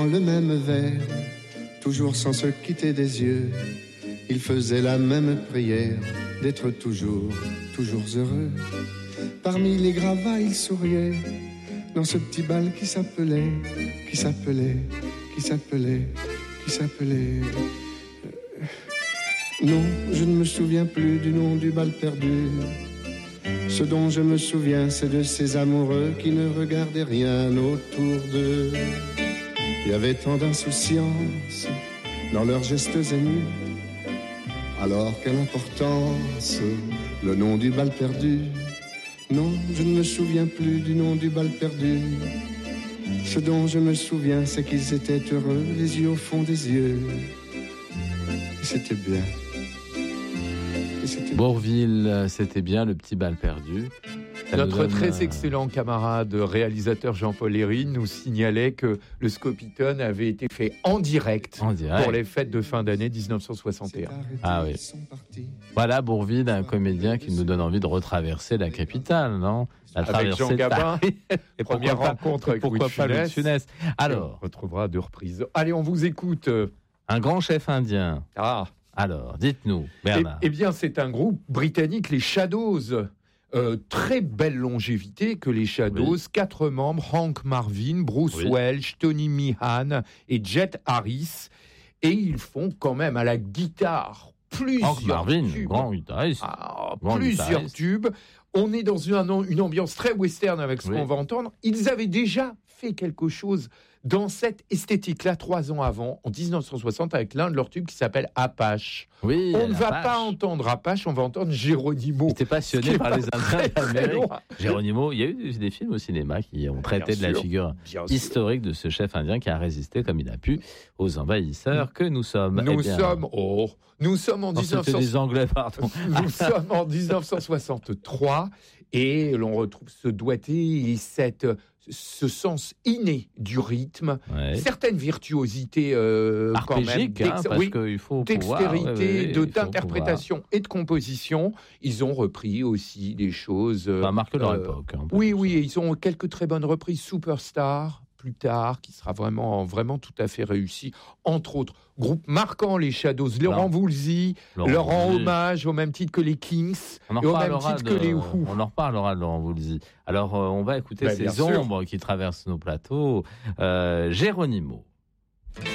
Le même vers, toujours sans se quitter des yeux, il faisait la même prière d'être toujours, toujours heureux. Parmi les gravats, il souriait dans ce petit bal qui s'appelait. Non, je ne me souviens plus du nom du bal perdu. Ce dont je me souviens, c'est de ces amoureux qui ne regardaient rien autour d'eux. Il y avait tant d'insouciance dans leurs gestes émus. Alors quelle importance, le nom du bal perdu. Non, je ne me souviens plus du nom du bal perdu. Ce dont je me souviens, c'est qu'ils étaient heureux, les yeux au fond des yeux. Et c'était bien. Bourvil, c'était bien, le petit bal perdu. Notre très excellent camarade réalisateur Jean-Paul Herry nous signalait que le Scopitone avait été fait en direct pour les fêtes de fin d'année 1961. Ah oui. Voilà Bourvil, un comédien qui nous donne envie de retraverser la capitale, non ? Avec Jean Gabin, les premières rencontres avec Louis de Funès. Alors, on retrouvera deux reprises. Allez, on vous écoute. Un grand chef indien. Ah. Alors, dites-nous, Bernard. Eh bien, c'est un groupe britannique, les Shadows. Très belle longévité que les Shadows, 4 membres, Hank Marvin, Bruce Welch, Tony Meehan et Jet Harris, et ils font quand même à la guitare plusieurs tubes. On est dans une ambiance très western avec ce qu'on va entendre. Ils avaient déjà fait quelque chose dans cette esthétique-là 3 ans avant, en 1960, avec l'un de leurs tubes qui s'appelle Apache. Oui, on ne va pas entendre Apache, on va entendre Geronimo. J'étais passionné par les Indiens d'Amérique. Geronimo, il y a eu des films au cinéma qui ont traité de la figure historique de ce chef indien qui a résisté comme il a pu aux envahisseurs que nous sommes. Nous sommes en des Anglais, pardon. Nous sommes en 1963 et l'on retrouve ce doigté et ce sens inné du rythme, certaines virtuosités arpégiques, parce qu'il faut dextérité d'interprétation et de composition. Ils ont repris aussi des choses. Ça marque leur époque. Oui, ils ont quelques très bonnes reprises. Superstar, plus tard, qui sera vraiment tout à fait réussi. Entre autres, groupe marquant, les Shadows, Laurent Voulzy, leur rend hommage au même titre que les Kings, et au même titre que les Who. On en reparlera de Laurent Voulzy. Alors, on va écouter ces ombres qui traversent nos plateaux. Geronimo.